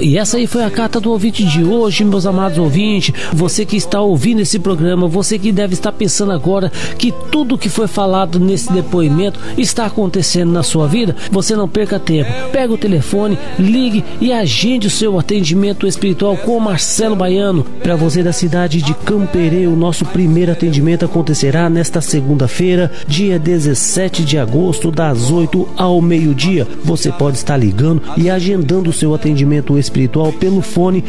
E essa aí foi a carta do ouvinte de hoje, meus amados ouvintes. Você que está ouvindo esse programa, você que deve estar pensando agora que tudo que foi falado nesse depoimento está acontecendo na sua vida, você não perca tempo. Pega o telefone, ligue e agende o seu atendimento espiritual com o Marcelo Baiano. Para você da cidade de Camperê, o nosso primeiro atendimento acontecerá nesta segunda-feira, dia 17 de agosto, das 8 ao meio-dia. Você pode estar ligando e agendando o seu atendimento espiritual pelo fone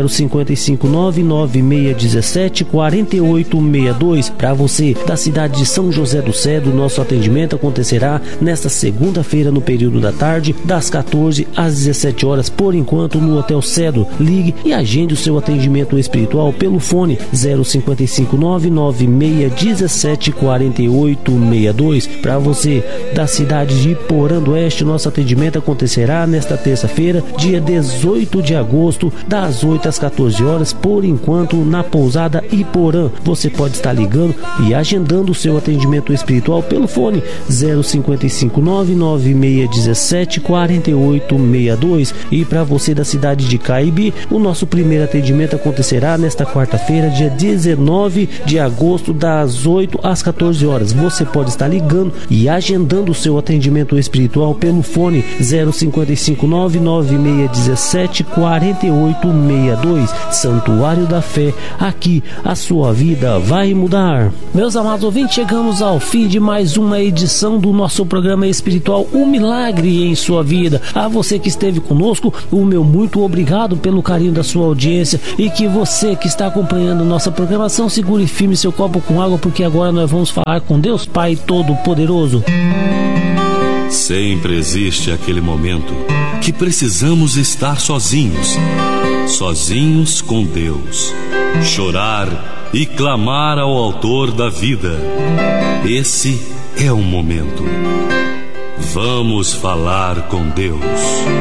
055-99617-4862. Para você da cidade de São José do Cedro, nosso atendimento acontecerá nesta segunda-feira no período da tarde, das 14 às 17 horas, por enquanto no Hotel Cedro. Ligue e agende o seu atendimento espiritual pelo fone 055-99617-4862. Para você da cidade de Iporã do Oeste, nosso atendimento acontecerá nesta terça-feira, dia 18 de agosto, das 8 às 14 horas, por enquanto na pousada Iporã. Você pode estar ligando e agendando o seu atendimento espiritual pelo fone 055-99617-4862. E para você da cidade de Caibi, o nosso primeiro atendimento acontecerá nesta quarta-feira, dia 19 de agosto, das 8 às 14 horas. Você pode estar ligando e agendando o seu atendimento espiritual pelo fone 055-99617-4862. Santuário da Fé, aqui a sua vida vai mudar. Meus amados ouvintes, chegamos ao fim de mais uma edição do nosso programa espiritual Um Milagre em Sua Vida. A você que esteve conosco, o meu muito obrigado pelo carinho da sua audiência, e que você que está acompanhando nossa programação, segure firme seu copo com água, porque agora nós vamos falar com Deus Pai Todo-Poderoso. Sempre existe aquele momento que precisamos estar sozinhos com Deus, chorar e clamar ao Autor da vida. Esse é o momento. Vamos falar com Deus.